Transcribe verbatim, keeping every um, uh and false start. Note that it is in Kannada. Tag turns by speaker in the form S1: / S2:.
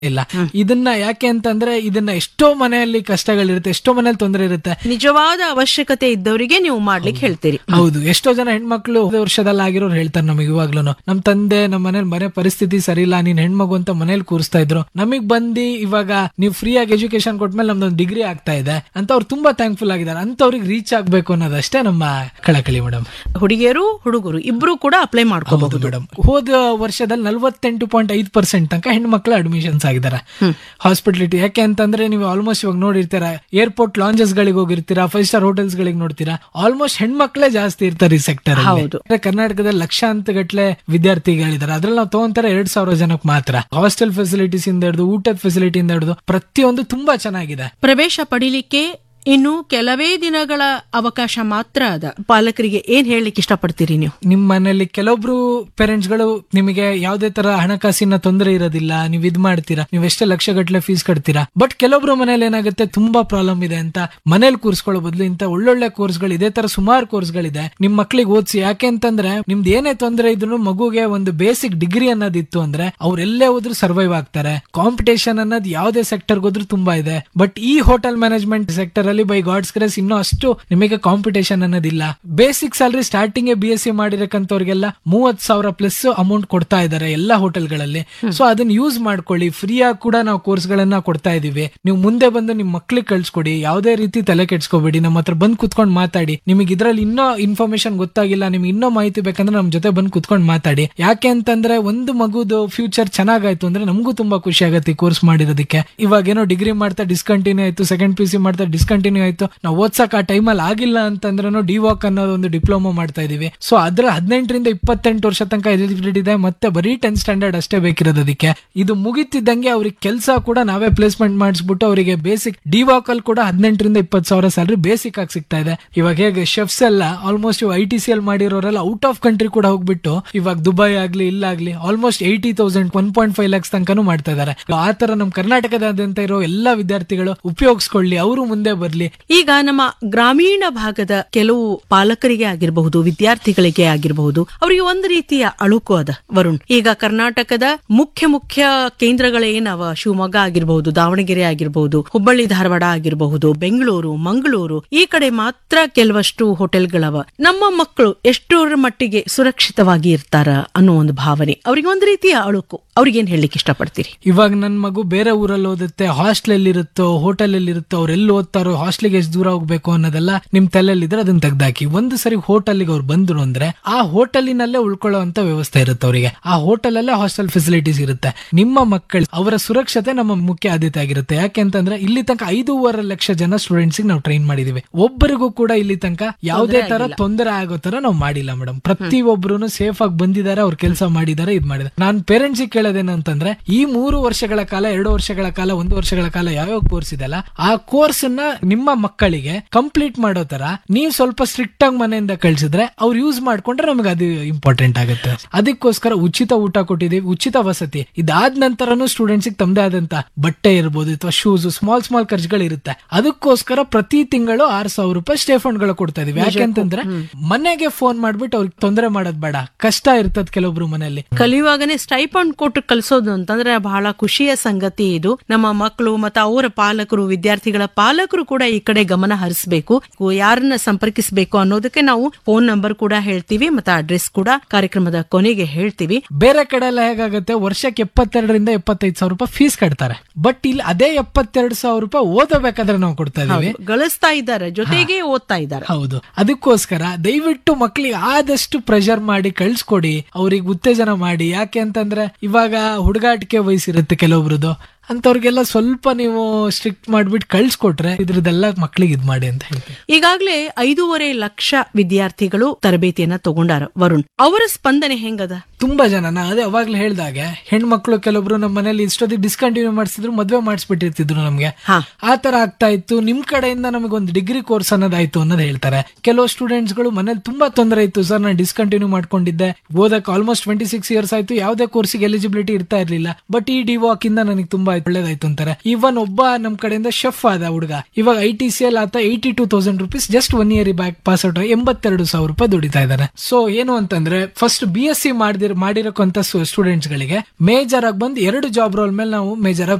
S1: ಇಲ್ಲ. ಇದನ್ನ ಯಾಕೆ ಅಂತಂದ್ರೆ ಇದನ್ನ ಎಷ್ಟೋ ಮನೆಯಲ್ಲಿ ಕಷ್ಟಗಳಿರುತ್ತೆ, ಎಷ್ಟೋ ಮನೆಯಲ್ಲಿ ತೊಂದರೆ ಇರುತ್ತೆ.
S2: ನಿಜವಾದ ಅವಶ್ಯಕತೆ ಇದ್ದವರಿಗೆ ನೀವು ಮಾಡ್ಲಿಕ್ಕೆ ಹೇಳ್ತೀರಿ.
S1: ಹೌದು, ಎಷ್ಟೋ ಜನ ಹೆಣ್ಮಕ್ಳು ವರ್ಷದಲ್ಲಿ ಆಗಿರೋರು ಹೇಳ್ತಾರೆ ನಮಗೆ ಇವಾಗ್ಲೂ, ನಮ್ ತಂದೆ ನಮ್ಮ ಮನೇಲಿ ಮನೆ ಪರಿಸ್ಥಿತಿ ಸರಿ ಇಲ್ಲ, ನೀನ್ ಹೆಣ್ಮಗು ಅಂತ ಮನೇಲಿ ಕೂರಿಸ್ತಾ ಇದ್ರು, ನಮಗ್ ಬಂದಿ ಇವಾಗ ನೀವು ಫ್ರೀ ಆಗಿ ಎಜುಕೇಶನ್ ಕೊಟ್ಮೇಲೆ ನಮ್ದೊಂದು ಡಿಗ್ರಿ ಆಗ್ತಾ ಇದೆ ಅಂತ ಅವ್ರು ತುಂಬಾ ಥ್ಯಾಂಕ್ಫುಲ್ ಆಗಿದ್ದಾರೆ. ಅಂತವ್ರಿಗೆ ರೀಚ್ ಆಗ್ಬೇಕು ಅನ್ನೋದಷ್ಟೇ ನಮ್ಮ ಕಳಕಳಿ ಮೇಡಮ್.
S2: ಹುಡುಗಿಯರು ಹುಡುಗರು ಇಬ್ರು ಕೂಡ ಅಪ್ಲೈ ಮಾಡ್ಕೋಬಹುದು
S1: ಮೇಡಮ್. ಹೋದ ವರ್ಷದಲ್ಲಿ ನಲ್ವತ್ತೆಂಟು ಪಾಯಿಂಟ್ ಐದು ಪರ್ಸೆಂಟ್ ತನಕ ಹೆಣ್ಮಕ್ಳು ಅಡ್ಮಿಷನ್ಸ್ ಆಗಿದ್ದಾರೆ ಹಾಸ್ಪಿಟಲಿಟಿ. ಯಾಕೆ ಅಂತಂದ್ರೆ ನೀವು ಆಲ್ಮೋಸ್ಟ್ ಇವಾಗ ನೋಡಿರ್ತೀರಾ, ಏರ್ಪೋರ್ಟ್ ಲಾಂಜಸ್ ಗಳಿಗೆ ಹೋಗಿರ್ತೀರಾ, ಫೈವ್ ಸ್ಟಾರ್ ಹೋಟೆಲ್ಸ್ ಗಳಿಗೆ ನೋಡ್ತೀರಾ, ಆಲ್ಮೋಸ್ಟ್ ಹೆಣ್ಮಕ್ಳೇ ಜಾಸ್ತಿ ಇರ್ತಾರೆ ಈ ಸೆಕ್ಟರ್. ಕರ್ನಾಟಕದಲ್ಲಿ ಲಕ್ಷಾಂತರ ಗಟ್ಟಲೆ ವಿದ್ಯಾರ್ಥಿಗಳಿದ್ದಾರೆ, ಅದ್ರಲ್ಲಿ ನಾವು ತಗೊಂತಾರೆ ಎರಡ್ ಸಾವಿರ ಜನಕ್ಕೆ ಮಾತ್ರ. ಹಾಸ್ಟೆಲ್ ಫೆಸಿಲಿಟೀಸ್ ಇಂದ ಹಿಡಿದು ಊಟದ ಫೆಸಿಲಿಟಿ ಇಂದ ಹಿಡಿದು ಪ್ರತಿಯೊಂದು ತುಂಬಾ ಚೆನ್ನಾಗಿದೆ.
S2: ಪ್ರವೇಶ ಪಡಿಲಿಕ್ಕೆ ಇನ್ನು ಕೆಲವೇ ದಿನಗಳ ಅವಕಾಶ ಮಾತ್ರ ಅದ. ಪಾಲಕರಿಗೆ ಏನ್ ಹೇಳಲಿಕ್ಕೆ ಇಷ್ಟಪಡ್ತೀರಿ ನೀವು?
S1: ನಿಮ್ ಮನೆಯಲ್ಲಿ ಕೆಲವೊಬ್ರು ಪೇರೆಂಟ್ಸ್ ಗಳು ನಿಮಗೆ ಯಾವುದೇ ತರ ಹಣಕಾಸಿನ ತೊಂದರೆ ಇರೋದಿಲ್ಲ, ನೀವು ಇದ್ ಮಾಡ್ತೀರಾ, ನೀವು ಎಷ್ಟೇ ಲಕ್ಷ ಗಟ್ಟಲೆ ಫೀಸ್ ಕಟ್ತೀರಾ. ಬಟ್ ಕೆಲವೊಬ್ರು ಮನೇಲಿ ಏನಾಗುತ್ತೆ, ತುಂಬಾ ಪ್ರಾಬ್ಲಮ್ ಇದೆ ಅಂತ ಮನೇಲಿ ಕೂರ್ಸ್ಕೊಳ್ಳೋ ಬದಲು ಇಂತ ಒಳ್ಳೊಳ್ಳೆ ಕೋರ್ಸ್ಗಳು, ಇದೇ ತರ ಸುಮಾರು ಕೋರ್ಸ್ಗಳಿದೆ, ನಿಮ್ ಮಕ್ಳಿಗೆ ಓದಿಸಿ. ಯಾಕೆ ಅಂತಂದ್ರೆ ನಿಮ್ದು ಏನೇ ತೊಂದರೆ ಇದ್ರು ಮಗುಗೆ ಒಂದು ಬೇಸಿಕ್ ಡಿಗ್ರಿ ಅನ್ನೋದಿತ್ತು ಅಂದ್ರೆ ಅವ್ರೆಲ್ಲೇ ಹೋದ್ರು ಸರ್ವೈವ್ ಆಗ್ತಾರೆ. ಕಾಂಪಿಟೇಷನ್ ಅನ್ನೋದು ಯಾವುದೇ ಸೆಕ್ಟರ್ ಹೋದ್ರು ತುಂಬಾ ಇದೆ. ಬಟ್ ಈ ಹೋಟೆಲ್ ಮ್ಯಾನೇಜ್ಮೆಂಟ್ ಸೆಕ್ಟರ್ ಅಲ್ಲಿ ಬೈ ಗಾಡ್ಸ್ ಗ್ರೇಸ್ ಇನ್ನೂ ಅಷ್ಟು ನಿಮಗೆ ಕಾಂಪಿಟೇಷನ್ ಅನ್ನೋದಿಲ್ಲ. Basic salary starting B S C ಮಾಡಿರಕ್ಕಂತವ್ರಿಗೆಲ್ಲ ಮೂವತ್ ಸಾವಿರ ಪ್ಲಸ್ ಅಮೌಂಟ್ ಕೊಡ್ತಾ ಇದಾರೆ ಎಲ್ಲಾ ಹೋಟೆಲ್ಗಳಲ್ಲಿ. ಸೊ ಅದನ್ನ ಯೂಸ್ ಮಾಡ್ಕೊಳ್ಳಿ. ಫ್ರೀ ಆಗಿ ಕೂಡ ನಾವು ಕೋರ್ಸ್ ಗಳನ್ನ ಕೊಡ್ತಾ ಇದೀವಿ. ನೀವು ಮುಂದೆ ಬಂದು ನಿಮ್ ಮಕ್ಳಿಗೆ ಕಳ್ಸ್ಕೊಡಿ, ಯಾವುದೇ ರೀತಿ ತಲೆ ಕೆಡ್ಸ್ಕೋಬೇಡಿ, ನಮ್ಮ ಹತ್ರ ಬಂದ್ ಕುತ್ಕೊಂಡ್ ಮಾತಾಡಿ. ನಿಮಗೆ ಇದ್ರಲ್ಲಿ ಇನ್ನೂ ಇನ್ಫಾರ್ಮೇಶನ್ ಗೊತ್ತಾಗಿಲ್ಲ, ನಿಮ್ಗೆ ಇನ್ನೂ ಮಾಹಿತಿ ಬೇಕಂದ್ರೆ ನಮ್ ಜೊತೆ ಬಂದ್ ಕುತ್ಕೊಂಡ್ ಮಾತಾಡಿ. ಯಾಕೆ ಅಂತಂದ್ರೆ ಒಂದು ಮಗುದು ಫ್ಯೂಚರ್ ಚೆನ್ನಾಗಾಯ್ತು ಅಂದ್ರೆ ನಮಗೂ ತುಂಬಾ ಖುಷಿ ಆಗತ್ತೆ ಈ ಕೋರ್ಸ್ ಮಾಡಿರೋದಕ್ಕೆ. ಇವಾಗ ಏನೋ ಡಿಗ್ರಿ ಮಾಡ್ತಾ ಡಿಸ್ಕಂಟಿನ್ಯೂ ಆಯ್ತು, ಸೆಕೆಂಡ್ ಪಿ ಸಿ ಮಾಡ್ತಾ ಡಿಸ್ಕಂಟಿನ್ಯೂ ಆಯ್ತು, ನಾವು ಓದ್ಸಕ್ ಆ ಟೈಮಲ್ಲಿ ಆಗಿಲ್ಲ ಅಂತಂದ್ರೂ ಡಿವಾಕ್ ಅನ್ನೋದು ಒಂದು ಡಿಪ್ಲೊಮಾ ಮಾಡ್ತಾ ಇದೀವಿ. ಸೊ ಅದ್ರ ಹದಿನೆಂಟರಿಂದ ಇಪ್ಪತ್ತೆಂಟು ವರ್ಷ ತನಕ ಎಲಿಜಿಬಿಲಿಟಿ ಇದೆ, ಮತ್ತೆ ಬರೀ ಟೆಂತ್ ಸ್ಟ್ಯಾಂಡರ್ಡ್ ಅಷ್ಟೇ ಬೇಕಿರೋದು ಅದಕ್ಕೆ. ಇದು ಮುಗಿತಿದ್ದಂಗೆ ಅವ್ರಿಗೆ ಕೆಲಸ ಕೂಡ ನಾವೇ ಪ್ಲೇಸ್ಮೆಂಟ್ ಮಾಡಿಸ್ಬಿಟ್ಟು ಅವರಿಗೆ ಬೇಸಿಕ್ ಡಿವಾಕ್ ಅಲ್ಲಿ ಕೂಡ ಹದಿನೆಂಟರಿಂದ ಇಪ್ಪತ್ತು ಸಾವಿರ ಸ್ಯಾಲರಿ ಬೇಸಿಕ್ ಆಗಿ ಸಿಗ್ತಾ ಇದೆ. ಇವಾಗ ಹೇಗೆ ಶೆಫ್ಸ್ ಎಲ್ಲ almost I T C L ಮಾಡಿರೋರೆಲ್ಲ out of country ಕೂಡ ಹೋಗ್ಬಿಟ್ಟು ಇವಾಗ ದುಬೈ ಆಗ್ಲಿ ಇಲ್ಲಾಗ್ಲಿ almost eighty thousand one point five lakhs ತನಕನೂ ಮಾಡ್ತಾ ಇದಾರೆ. ಆ ತರ ನಮ್ಮ ಕರ್ನಾಟಕದಾದ್ಯಂತ ಇರೋ ಎಲ್ಲಾ ವಿದ್ಯಾರ್ಥಿಗಳು ಉಪಯೋಗಿಸ್ಕೊಳ್ಳಿ, ಅವರು ಮುಂದೆ ಬರ್ಲಿ.
S2: ಈಗ ನಮ್ಮ ಗ್ರಾಮೀಣ ಭಾಗದ ಕೆಲವು ಪಾಲಕರಿಗೆ ಆಗಿರಬಹುದು, ವಿದ್ಯಾರ್ಥಿಗಳಿಗೆ ಆಗಿರಬಹುದು, ಅವರಿಗೆ ಒಂದು ರೀತಿಯ ಅಳುಕು ಅದ ವರುಣ್. ಈಗ ಕರ್ನಾಟಕದ ಮುಖ್ಯ ಮುಖ್ಯ ಕೇಂದ್ರಗಳೇನವ, ಶಿವಮೊಗ್ಗ ಆಗಿರಬಹುದು, ದಾವಣಗೆರೆ ಆಗಿರಬಹುದು, ಹುಬ್ಬಳ್ಳಿ ಧಾರವಾಡ ಆಗಿರಬಹುದು, ಬೆಂಗಳೂರು, ಮಂಗಳೂರು, ಈ ಕಡೆ ಮಾತ್ರ ಕೆಲವಷ್ಟು ಹೋಟೆಲ್ಗಳವ. ನಮ್ಮ ಮಕ್ಕಳು ಎಷ್ಟರ ಮಟ್ಟಿಗೆ ಸುರಕ್ಷಿತವಾಗಿ ಇರ್ತಾರ ಅನ್ನೋ ಒಂದು ಭಾವನೆ, ಅವ್ರಿಗೆ ಒಂದು ರೀತಿಯ ಅಳುಕು. ಅವ್ರಿಗೇನ್ ಹೇಳಲಿಕ್ಕೆ ಇಷ್ಟಪಡ್ತೀರಿ?
S1: ಇವಾಗ ನನ್ ಮಗು ಬೇರೆ ಊರಲ್ಲಿ ಓದುತ್ತೆ, ಹಾಸ್ಟೆಲ್ ಅಲ್ಲಿ ಇರುತ್ತೋ ಹೋಟೆಲ್ ಅಲ್ಲಿ ಇರುತ್ತೋ, ಅವ್ರು ಎಲ್ಲಿ ಓದ್ತಾರೋ, ಹಾಸ್ಟೆಲ್ಗೆ ಎಷ್ಟು ದೂರ ಹೋಗ್ಬೇಕು ಅನ್ನೋದೆಲ್ಲ ನಿಮ್ ತಲೆಯಲ್ಲಿ ಇದ್ರೆ ಅದನ್ನ ತೆಗ್ದಾಕಿ. ಒಂದು ಸರಿ ಹೋಟೆಲ್ಗೆ ಅವ್ರು ಬಂದ್ರು ಅಂದ್ರೆ ಆ ಹೋಟೆಲಿನಲ್ಲೇ ಉಳ್ಕೊಳ್ಳುವಂತ ವ್ಯವಸ್ಥೆ ಇರುತ್ತೆ ಅವರಿಗೆ. ಆ ಹೋಟೆಲ್ ಅಲ್ಲೇ ಹಾಸ್ಟೆಲ್ ಫೆಸಿಲಿಟೀಸ್ ಇರುತ್ತೆ. ನಿಮ್ಮ ಮಕ್ಕಳು ಅವರ ಸುರಕ್ಷತೆ ನಮ್ಮ ಮುಖ್ಯ ಆದ್ಯತೆ ಆಗಿರುತ್ತೆ. ಯಾಕೆ ಅಂತಂದ್ರೆ ಇಲ್ಲಿ ತನಕ ಐದೂವರೆ ಲಕ್ಷ ಜನ ಸ್ಟೂಡೆಂಟ್ಸ್ ನಾವು ಟ್ರೈನ್ ಮಾಡಿದೀವಿ. ಒಬ್ಬರಿಗೂ ಕೂಡ ಇಲ್ಲಿ ತನಕ ಯಾವುದೇ ತರ ತೊಂದರೆ ಆಗೋ ತರ ನಾವು ಮಾಡಿಲ್ಲ ಮೇಡಮ್. ಪ್ರತಿಯೊಬ್ಬರು ಸೇಫ್ ಆಗಿ ಬಂದಿದ್ದಾರೆ, ಅವ್ರ ಕೆಲಸ ಮಾಡಿದ್ದಾರೆ, ಇದ್ ಮಾಡಿದ್ದಾರೆ. ನಾನ್ ಪೇರೆಂಟ್ಸ್ ಕೇಳೋದೇನು ಅಂತಂದ್ರೆ, ಈ ಮೂರು ವರ್ಷಗಳ ಕಾಲ, ಎರಡು ವರ್ಷಗಳ ಕಾಲ, ಒಂದು ವರ್ಷಗಳ ಕಾಲ ಯಾವ್ಯಾವ ಕೋರ್ಸ್ ಇದೆಲ್ಲ, ಆ ಕೋರ್ಸ್ ನ ನಿಮ್ಮ ಮಕ್ಕಳಿಗೆ ಕಂಪ್ಲೀಟ್ ಮಾಡೋ ತರ ನೀವು ಸ್ವಲ್ಪ ಸ್ಟ್ರಿಕ್ಟ್ ಆಗಿ ಮನೆಯಿಂದ ಕಳ್ಸಿದ್ರೆ ಅವ್ರು ಯೂಸ್ ಮಾಡ್ಕೊಂಡ್ರೆ ನಮಗೆ ಅದು ಇಂಪಾರ್ಟೆಂಟ್ ಆಗುತ್ತೆ. ಅದಕ್ಕೋಸ್ಕರ ಉಚಿತ ಊಟ ಕೊಟ್ಟಿದ್ದೀವಿ, ಉಚಿತ ವಸತಿ. ಇದಾದ ನಂತರನು ಸ್ಟೂಡೆಂಟ್ಸ್ ತಮ್ಮದೇ ಆದಂತ ಬಟ್ಟೆ ಇರ್ಬೋದು ಅಥವಾ ಶೂಸ್, ಸ್ಮಾಲ್ ಸ್ಮಾಲ್ ಖರ್ಚುಗಳು ಇರುತ್ತೆ. ಅದಕ್ಕೋಸ್ಕರ ಪ್ರತಿ ತಿಂಗಳು ಆರ್ ಸಾವಿರ ರೂಪಾಯಿ ಸ್ಟೇ ಫಂಡ್ ಗಳು ಕೊಡ್ತಾ ಇದೀವಿ. ಯಾಕೆಂತಂದ್ರೆ ಮನೆಗೆ ಫೋನ್ ಮಾಡ್ಬಿಟ್ಟು ಅವ್ರಿಗೆ ತೊಂದರೆ ಮಾಡೋದ್ ಬೇಡ, ಕಷ್ಟ ಇರ್ತದ ಕೆಲವೊಬ್ರು ಮನೆಯಲ್ಲಿ.
S2: ಕಲಿಯುವಾಗನೇ ಸ್ಟೈಪಂಡ್ ಕೊಟ್ಟು ಕಲಿಸೋದು ಅಂತಂದ್ರೆ ಬಹಳ ಖುಷಿಯ ಸಂಗತಿ ಇದು. ನಮ್ಮ ಮಕ್ಕಳು ಮತ್ತು ಅವರ ಪಾಲಕರು, ವಿದ್ಯಾರ್ಥಿಗಳ ಪಾಲಕರು ಕೂಡ ಈ ಕಡೆ ಗಮನ ಹರಿಸಬೇಕು. ಯಾರನ್ನ ಸಂಪರ್ಕಿಸಬೇಕು ಅನ್ನೋದಕ್ಕೆ ನಾವು ಫೋನ್ ನಂಬರ್ ಕೂಡ ಹೇಳ್ತೀವಿ, ಮತ್ತೆ ಅಡ್ರೆಸ್ ಕೂಡ ಕಾರ್ಯಕ್ರಮದ ಕೊನೆಗೆ ಹೇಳ್ತೀವಿ.
S1: ಬೇರೆ ಕಡೆ ಎಲ್ಲ ಹೇಗಾಗುತ್ತೆ, ವರ್ಷಕ್ಕೆ ಎಪ್ಪತ್ತೆರಡರಿಂದ ಎಪ್ಪತ್ತೈದು ಸಾವಿರ ರೂಪಾಯಿ ಫೀಸ್ ಕಟ್ತಾರೆ. ಬಟ್ ಇಲ್ಲಿ ಅದೇ ಎಪ್ಪತ್ತೆರಡು ಸಾವಿರ ರೂಪಾಯಿ ಓದಬೇಕಾದ್ರೆ ನಾವು ಕೊಡ್ತಾ ಇದೀವಿ.
S2: ಗಳಿಸ್ತಾ ಇದ್ದಾರೆ, ಜೊತೆಗೆ ಓದ್ತಾ ಇದ್ದಾರೆ.
S1: ಹೌದು, ಅದಕ್ಕೋಸ್ಕರ ದಯವಿಟ್ಟು ಮಕ್ಕಳಿಗೆ ಆದಷ್ಟು ಪ್ರೆಷರ್ ಮಾಡಿ ಕಳ್ಸ್ಕೊಡಿ, ಅವ್ರಿಗೆ ಉತ್ತೇಜನ ಮಾಡಿ. ಯಾಕೆ ಅಂತಂದ್ರೆ ಇವಾಗ ಹುಡುಗಾಟಿಕೆ ವಯಸ್ಸಿರುತ್ತೆ ಕೆಲವೊಬ್ರದ್ದು, ಅಂತವ್ರಿಗೆಲ್ಲ ಸ್ವಲ್ಪ ನೀವು ಸ್ಟ್ರಿಕ್ಟ್ ಮಾಡ್ಬಿಟ್ಟು ಕಳ್ಸಿಕೊಟ್ರೆ ಇದ್ರದೆಲ್ಲ ಮಕ್ಳಿಗೆ ಇದ್ ಮಾಡಿ ಅಂತ ಹೇಳ್ತೀವಿ.
S2: ಈಗಾಗಲೇ ಐದೂವರೆ ಲಕ್ಷ ವಿದ್ಯಾರ್ಥಿಗಳು ತರಬೇತಿಯನ್ನ ತಗೊಂಡಾರ ವರುಣ್. ಅವರ ಸ್ಪಂದನೆ ಹೆಂಗದ?
S1: ತುಂಬಾ ಜನ, ನಾ ಅದೇ ಅವಾಗ್ಲೇ ಹೇಳ್ದಾಗೆ, ಹೆಣ್ಮಕ್ಳು ಕೆಲವೊಬ್ರು ನಮ್ಮ ಮನೇಲಿ ಇಷ್ಟೊತ್ತಿಗೆ ಡಿಸ್ಕಂಟಿನ್ಯೂ ಮಾಡಿಸಿದ್ರು, ಮದ್ವೆ ಮಾಡಿಸ್ಬಿಟ್ಟಿರ್ತಿದ್ರು ನಮ್ಗೆ. ಆ ತರ ಆಗ್ತಾ ಇತ್ತು. ನಿಮ್ ಕಡೆಯಿಂದ ನಮಗೆ ಒಂದು ಡಿಗ್ರಿ ಕೋರ್ಸ್ ಅನ್ನೋದಾಯ್ತು ಅನ್ನೋದು ಹೇಳ್ತಾರೆ. ಕೆಲವು ಸ್ಟೂಡೆಂಟ್ಸ್ ಗಳು ಮನೇಲಿ ತುಂಬಾ ತೊಂದರೆ ಇತ್ತು ಸರ್, ನಾನು ಡಿಸ್ಕಂಟಿನ್ಯೂ ಮಾಡ್ಕೊಂಡಿದ್ದೆ, ಓದಕ್ಕೆ ಆಲ್ಮೋಸ್ಟ್ ಟ್ವೆಂಟಿ ಸಿಕ್ಸ್ ಇಯರ್ಸ್ ಆಯ್ತು, ಯಾವುದೇ ಕೋರ್ಸಿಗೆ ಎಲಿಜಿಬಿಲಿಟಿ ಇರ್ತಾ ಇರ್ಲಿಲ್ಲ, ಬಟ್ ಈ ಡಿವಾಕ್ ಇಂದ ನನಗೆ ತುಂಬಾ ತುಂಬಾ ಒಳ್ಳೇದಾಯ್ತು ಅಂತಾರೆ. ಇವನ್ ಒಬ್ಬ ನಮ್ ಕಡೆಯಿಂದ ಶೆಫ್ ಆದ ಹುಡುಗ ಇವಾಗ ಐ ಟಿ ಸಿ ಎಲ್ ಆತ eighty two thousand rupees just one year back pass out ಎಂಬತ್ತೆರಡು ಸಾವಿರ ರೂಪಾಯಿ ದುಡಿತಾ ಇದ್ದಾರೆ. ಸೊ ಏನು ಅಂತಂದ್ರೆ first B S C ಮಾಡಿದಿರ್ ಮಾಡಿರಕ್ಕಂತ students ಗಳಿಗೆ ಮೇಜರ್ ಆಗಿ ಬಂದು ಎರಡು ಜಾಬ್ ರೋಲ್ ಮೇಲೆ ನಾವು ಮೇಜರ್ ಆಗಿ